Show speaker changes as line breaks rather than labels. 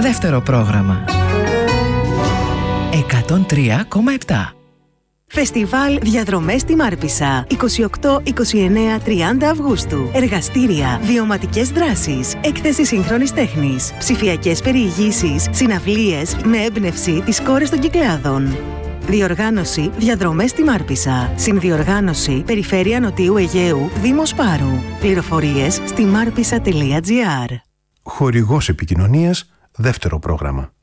Δεύτερο πρόγραμμα. 103,7.
Φεστιβάλ Διαδρομές στη Μάρπισσα. 28, 29, 30 Αυγούστου. Εργαστήρια, βιωματικές δράσεις, έκθεση σύγχρονης τέχνης, ψηφιακές περιηγήσεις, συναυλίες με έμπνευση τις κόρες των Κυκλάδων. Διοργάνωση Διαδρομές στη Μάρπισσα. Συνδιοργάνωση Περιφέρεια Νοτιού Αιγαίου, Δήμος Πάρου. Πληροφορίες στη marpissa.gr.
Χορηγός επικοινωνίας, δεύτερο πρόγραμμα.